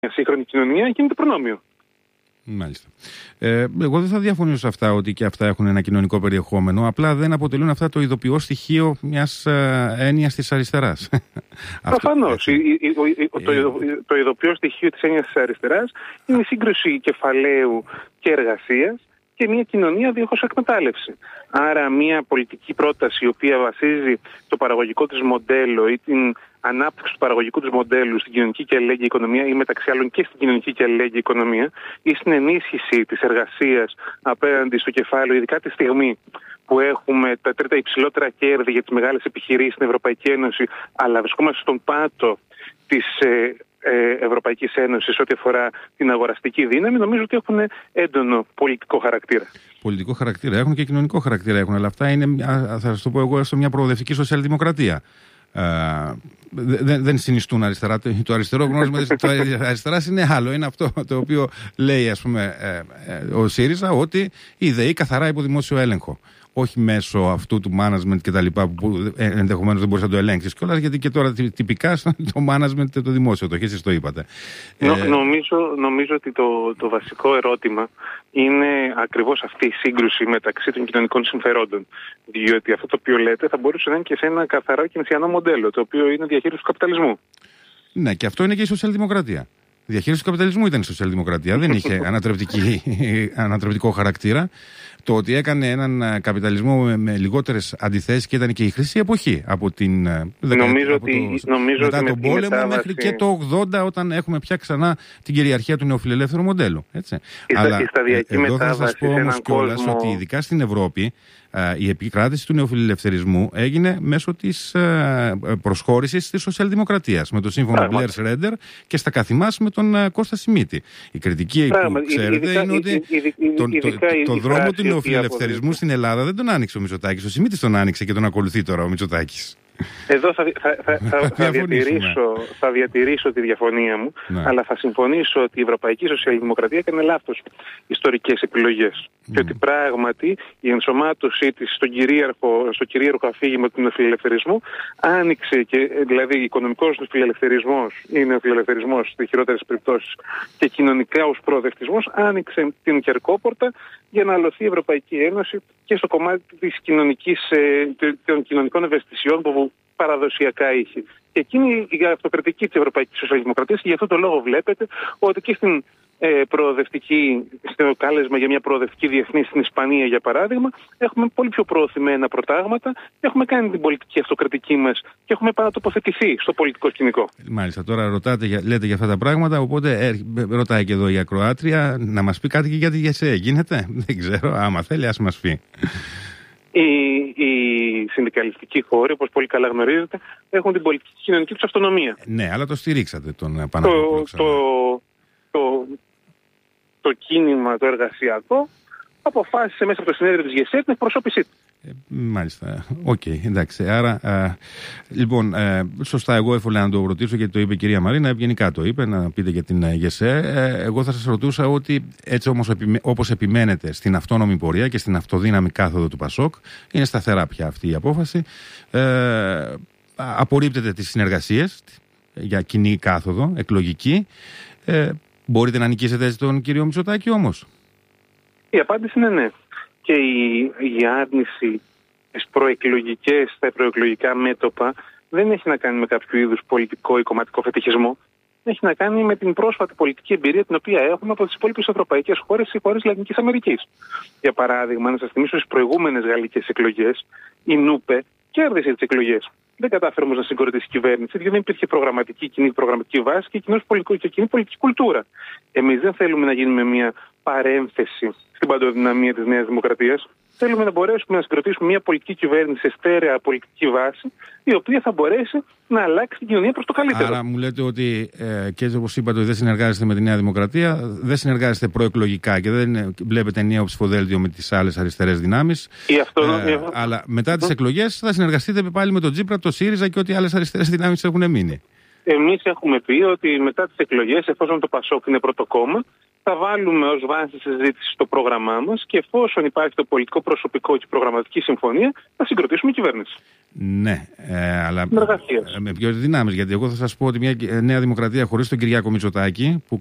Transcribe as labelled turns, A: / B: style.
A: μια σύγχρονη κοινωνία γίνεται προνόμιο.
B: Μάλιστα. Εγώ δεν θα διαφωνήσω σε αυτά ότι και αυτά έχουν ένα κοινωνικό περιεχόμενο. Απλά δεν αποτελούν αυτά το ειδοποιό στοιχείο μιας έννοιας της αριστεράς.
A: Προφανώς. Το ειδοποιό στοιχείο της έννοιας της αριστεράς είναι η σύγκρουση κεφαλαίου και εργασίας και μια κοινωνία δίχως εκμετάλλευση. Άρα μια πολιτική πρόταση η οποία βασίζει το παραγωγικό της μοντέλο ή την ανάπτυξη του παραγωγικού της μοντέλου στην κοινωνική και αλληλέγγυη οικονομία ή μεταξύ άλλων και στην κοινωνική και αλληλέγγυη οικονομία ή στην ενίσχυση της εργασίας απέναντι στο κεφάλαιο, ειδικά τη στιγμή που έχουμε τα τρίτα υψηλότερα κέρδη για τις μεγάλες επιχειρήσεις στην Ευρωπαϊκή Ένωση, αλλά βρισκόμαστε στον πάτο της Ευρωπαϊκής Ένωσης ό,τι αφορά την αγοραστική δύναμη, νομίζω ότι έχουν έντονο πολιτικό χαρακτήρα. Πολιτικό χαρακτήρα έχουν και κοινωνικό χαρακτήρα έχουν, αλλά αυτά είναι, θα σας το πω εγώ, μια προοδευτική σοσιαλδημοκρατία.
B: Δεν συνιστούν αριστερά. Το αριστερό γνώρισμα της αριστεράς είναι άλλο. Είναι αυτό το οποίο λέει, ας πούμε, ο ΣΥΡΙΖΑ, ότι η ΔΕΗ καθαρά υπό δημόσιο έλεγχο. Όχι μέσω αυτού του management και τα λοιπά που ενδεχομένως δεν μπορείς να το ελέγξεις κιόλας, γιατί και τώρα τυπικά το management το δημόσιο, το εσείς το είπατε.
A: Νομίζω ότι το βασικό ερώτημα είναι ακριβώς αυτή η σύγκρουση μεταξύ των κοινωνικών συμφερόντων. Διότι αυτό το οποίο λέτε θα μπορούσε να είναι και σε ένα καθαρά κινησιανό μοντέλο, το οποίο είναι διαχείριση του καπιταλισμού.
B: Ναι, και αυτό είναι και η σοσιαλδημοκρατία. Η διαχείριση του καπιταλισμού ήταν η σοσιαλδημοκρατία, δεν είχε ανατρεπτικό χαρακτήρα. Το ότι έκανε έναν καπιταλισμό με λιγότερες αντιθέσεις και ήταν και η χρυσή εποχή από την μετά τον πόλεμο μέχρι και το 80, όταν έχουμε πια ξανά την κυριαρχία του νεοφιλελεύθερου μοντέλου. Έτσι. Αλλά εδώ θα σας πω όμως κιόλας ότι ειδικά στην Ευρώπη η επικράτηση του νεοφιλελευθερισμού έγινε μέσω της προσχώρησης της σοσιαλδημοκρατίας με το σύμφωνο Blair-Schroeder και στα καθημάς με τον Κώστα Σιμίτη. Η κριτική που ξέρετε είναι ότι το δρόμο του νεοφιλελευθερισμού στην Ελλάδα δεν τον άνοιξε ο Μητσοτάκης. Ο Σιμίτης τον άνοιξε και τον ακολουθεί τώρα ο Μητσοτάκης.
A: Εδώ θα διατηρήσω τη διαφωνία μου, αλλά θα συμφωνήσω ότι η Ευρωπαϊκή Σοσιαλδημοκρατία έκανε λάθος ιστορικές επιλογές. Και ότι πράγματι η ενσωμάτωσή της στο κυρίαρχο αφήγημα του νεοφιλελευθερισμού άνοιξε, δηλαδή οικονομικός νεοφιλελευθερισμός ή νεοφιλελευθερισμός στις χειρότερες περιπτώσεις και κοινωνικά ως προοδευτισμός, άνοιξε την κερκόπορτα για να αλωθεί η Ευρωπαϊκή Ένωση και στο κομμάτι των κοινωνικών ευαισθησιών που παραδοσιακά είχε. Και εκείνη η αυτοκριτική της Ευρωπαϊκής Σοσιαλδημοκρατίας, και γι' αυτό το λόγο βλέπετε ότι και στην στο κάλεσμα για μια προοδευτική διεθνή στην Ισπανία, για παράδειγμα, έχουμε πολύ πιο προωθημένα προτάγματα, έχουμε κάνει την πολιτική αυτοκριτική μας και έχουμε παρατοποθετηθεί στο πολιτικό σκηνικό.
B: Μάλιστα, τώρα λέτε για αυτά τα πράγματα, οπότε ρωτάει και εδώ η ακροάτρια να μας πει κάτι και για τη ΓΕΣΕ. Γίνεται? Δεν ξέρω, άμα θέλει ας μας πει.
A: Οι συνδικαλιστικοί χώροι, όπως πολύ καλά γνωρίζετε, έχουν την πολιτική και κοινωνική τους αυτονομία.
B: Ναι, αλλά το στηρίξατε τον Παναγιώτο.
A: Το κίνημα, το εργασιακό, αποφάσισε μέσα από το συνέδριο της ΓΕΣΕ την εκπροσώπησή του.
B: Μάλιστα. Οκ, εντάξει. Άρα, λοιπόν, σωστά, εγώ ήθελα να το ρωτήσω γιατί το είπε η κυρία Μαρίνα, ευγενικά το είπε, να πείτε για την ΓΕΣΕ. Εγώ θα σας ρωτούσα ότι έτσι όπως επιμένετε στην αυτόνομη πορεία και στην αυτοδύναμη κάθοδο του ΠΑΣΟΚ, είναι σταθερά πια αυτή η απόφαση. Απορρίπτεται τις συνεργασίες για κοινή κάθοδο, εκλογική. Μπορείτε να νικήσετε έτσι τον κύριο Μητσοτάκη όμως?
A: Η απάντηση είναι ναι. Και η άρνηση στα προεκλογικά μέτωπα δεν έχει να κάνει με κάποιο είδους πολιτικό ή κομματικό φετιχισμό. Έχει να κάνει με την πρόσφατη πολιτική εμπειρία την οποία έχουμε από τις υπόλοιπες ευρωπαϊκές χώρες ή χώρες Λατινικής Αμερικής. Για παράδειγμα, να σας θυμίσω στις προηγούμενες γαλλικές εκλογές, η νούπε κέρδισε τις εκλογές. Δεν κατάφερε όμως να συγκροτήσει η κυβέρνηση, γιατί δεν υπήρχε κοινή προγραμματική βάση και κοινή πολιτική κουλτούρα. Εμείς δεν θέλουμε να γίνουμε μια παρένθεση στην παντοδυναμία της Νέας Δημοκρατίας. Θέλουμε να μπορέσουμε να συγκροτήσουμε μια πολιτική κυβέρνηση σε στέρεα πολιτική βάση, η οποία θα μπορέσει να αλλάξει την κοινωνία προς το καλύτερο.
B: Άρα μου λέτε ότι και όπως είπατε ότι δεν συνεργάζεστε με τη Νέα Δημοκρατία, δεν προεκλογικά και δεν βλέπετε νέο ψηφοδέλτιο με τις άλλες αριστερές δυνάμεις. Αλλά μετά τις εκλογές θα συνεργαστείτε πάλι με τον Τσίπρα, το ΣΥΡΙΖΑ και ό,τι άλλες αριστερές δυνάμεις έχουν μείνει.
A: Εμείς έχουμε πει ότι μετά τις εκλογές, εφόσον το ΠΑΣΟΚ είναι πρώτο κόμμα, θα βάλουμε ως βάση συζήτηση στο πρόγραμμά μας και εφόσον υπάρχει το πολιτικό προσωπικό και η προγραμματική συμφωνία, θα συγκροτήσουμε κυβέρνηση.
B: Ναι, αλλά με ποιες δυνάμεις? Γιατί εγώ θα σας πω ότι μια Νέα Δημοκρατία χωρίς τον Κυριάκο Μητσοτάκη, που